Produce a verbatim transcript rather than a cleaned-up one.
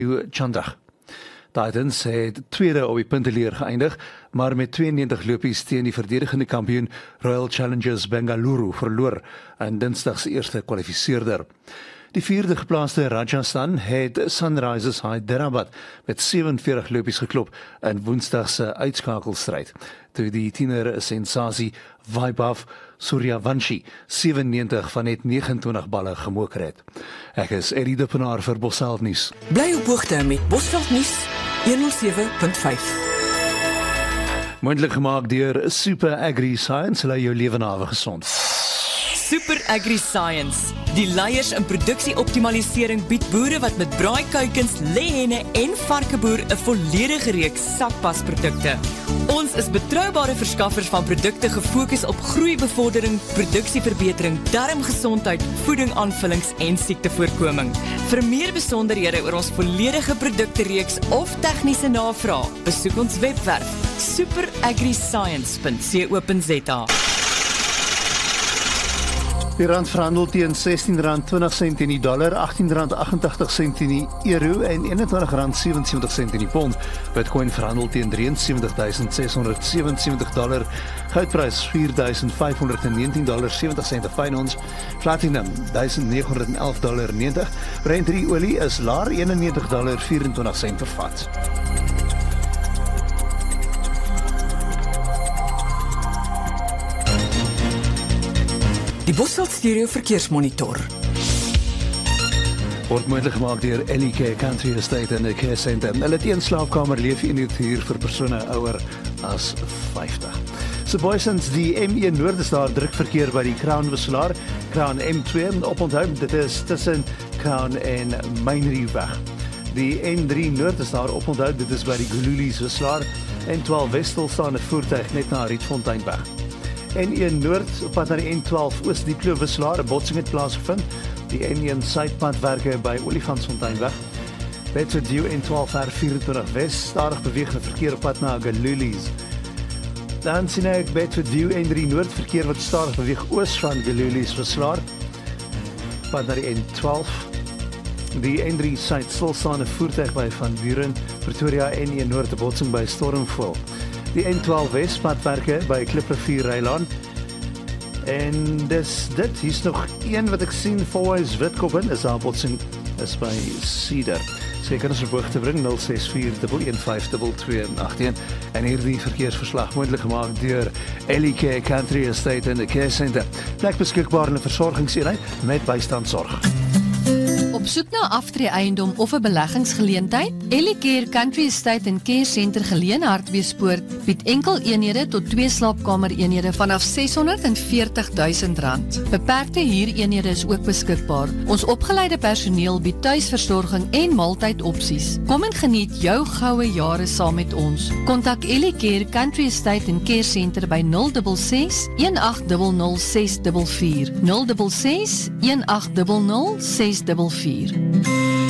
Chandrag. Titans het tweede op die punteleer geëindig, maar met tweeënnegentig lopies teen die verdedigende kampioen Royal Challengers Bengaluru verloor in Dinsdag se eerste kwalifiseerder. Die vierde geplaaste Rajasthan het Sunrisers Hyderabad met sewenveertig lopies geklop in Woensdag se uitskakelstryd, toe die tiener sensasie Vaibhav Suryavanshi sewennegentig van net negenentwintig balle gemoker het. Ek is Eddie Dippenaar vir Bosveld Nuus. Bly op hoogte met Bosveld Nuus honderd sewe punt vyf. Moontlik gemaak deur Super Agri Science, hulle jou lewe nawe gesond. Super Agri Science, die leiers in produksieoptimalisering bied boere wat met braaikuikens, lêhenne en varkeboer 'n volledige reeks sakpasprodukte. Ons is betroubare verskaffers van produkte gefokus op groeibevordering, produksieverbetering, darmgesondheid, voedingaanvullings en siektevoorkoming. Vir meer besonderhede oor ons volledige produktereeks of tegniese navraag, besoek ons webwerf super agri science punt co punt za. Die rand verhandel teen sestien rand twintig sent in die dollar, agttien rand agt-en-tagtig sent in die euro en eenentwintig rand sewensewentig sent in die pond. Bitcoin verhandel teen drieënsewentig duisend ses honderd sewensewentig dollar. Goudprys vier duisend vyf honderd negentien dollar sewentig sent per fyn ons. Platinum duisend nege honderd elf dollar negentig. Brent olie is laer eenennegentig dollar vyerentwintig sent per vat. Die Bosveld Stereo Verkeersmonitor word moontlik gemaak deur L E K Country Estate en 'n Care Center. Hulle het een slaapkamer leefeenheid hier vir persone ouer as vyftig. So boysens, die M een Noord is daar druk verkeer by die Crown Wisselaar, Crown M twee op onthou, dit is tussen Crown en Mynrieweg. Die N drie Noord is daar op onthou, dit is by die Gululies Wisselaar, en twaalf Westel staan 'n voertuig net na Rietfonteinweg. N een Noord op pad na die N twaalf Oos die Kloof Wisselaar, 'n botsing het plaasgevind. Die N een Suidpadwerke by Olifantsfonteinweg. Bedfordview N twaalf R vyerentwintig Wes, stadig bewegende verkeer op pad na Gululies. Dan sien ek Bedfordview N drie Noord verkeer wat stadig beweeg oos van Gululies Wisselaar, pad na die N twaalf. Die N drie Suid stilstaande voertuig by Van Buren, Pretoria N een Noord 'n botsing by Stormville. Die N twaalf Wespadwerke by Kliprivier Rylaan. En dis dit, hier's nog een wat ek sien, Fourways Witkoppen, is daar botsing, is by Cedar. So jy kan ons op hoogte bring, nul ses vier een een vyf twee twee agt een, en hierdie verkeersverslag moontlik gemaak deur L E K Country Estate en 'n Care Center. Plek beskikbaar in 'n versorgingseenheid met bystandsorg. Op soek na aftree eiendom of 'n beleggingsgeleentheid? Ellicare Country Estate en Care Center Geleen Hartbeespoort bied enkel eenhede tot twee slaapkamer eenhede vanaf seshonderdveertig duisend rand. Beperkte huureenhede is ook beskikbaar. Ons opgeleide personeel bied tuisversorging en maaltydopsies. Kom en geniet jou goue jare saam met ons. Kontak Ellicare Country Estate en Care Center by nul ses ses een agt nul nul ses vier vier, nul ses ses een agt nul nul ses vier vier.